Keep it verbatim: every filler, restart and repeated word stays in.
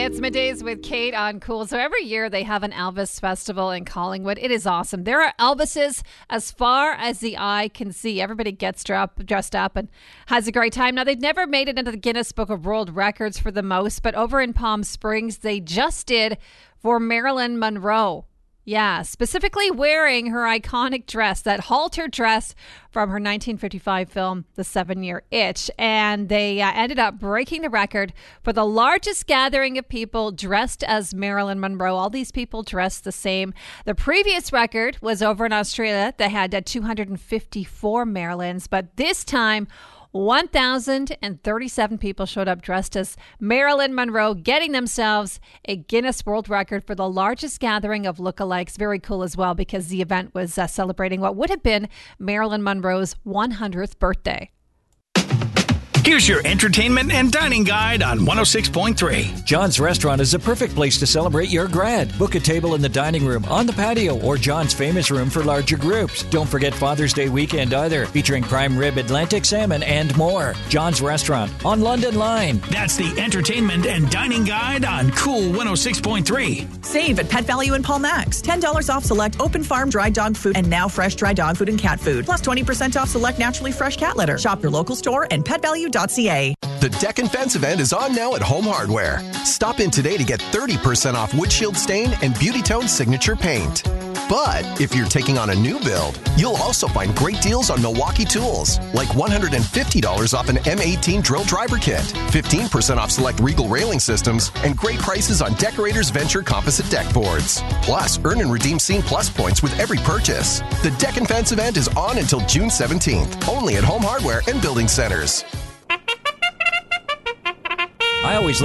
It's Middays with Kate on Cool. So every year they have an Elvis festival in Collingwood. It is awesome. There are Elvises as far as the eye can see. Everybody gets dressed up and has a great time. Now, they've never made it into the Guinness Book of World Records for the most, but over in Palm Springs, they just did for Marilyn Monroe. Yeah, specifically wearing her iconic dress, that halter dress from her nineteen fifty-five film, The Seven-Year Itch. And they uh, ended up breaking the record for the largest gathering of people dressed as Marilyn Monroe. All these people dressed the same. The previous record was over in Australia. They had uh, two hundred fifty-four Marilyns, but this time, one thousand thirty-seven people showed up dressed as Marilyn Monroe, getting themselves a Guinness World Record for the largest gathering of lookalikes. Very cool as well, because the event was uh, celebrating what would have been Marilyn Monroe's one hundredth birthday. Here's your entertainment and dining guide on one oh six point three. John's Restaurant is a perfect place to celebrate your grad. Book a table in the dining room, on the patio, or John's Famous Room for larger groups. Don't forget Father's Day weekend either, featuring prime rib, Atlantic salmon, and more. John's Restaurant on London Line. That's the entertainment and dining guide on Cool one oh six point three. Save at Pet Value in Paul Max. ten dollars off select open farm dry dog food and now fresh dry dog food and cat food. Plus twenty percent off select naturally fresh cat litter. Shop your local store and pet value dot c a. The Deck and Fence event is on now at Home Hardware. Stop in today to get thirty percent off Windshield Stain and Beauty Tone Signature Paint. But if you're taking on a new build, you'll also find great deals on Milwaukee tools, like one hundred fifty dollars off an M eighteen drill driver kit, fifteen percent off select Regal railing systems, and great prices on Decorators Venture composite deck boards. Plus, earn and redeem Scene Plus points with every purchase. The Deck and Fence event is on until June seventeenth, only at Home Hardware and Building Centers. I always look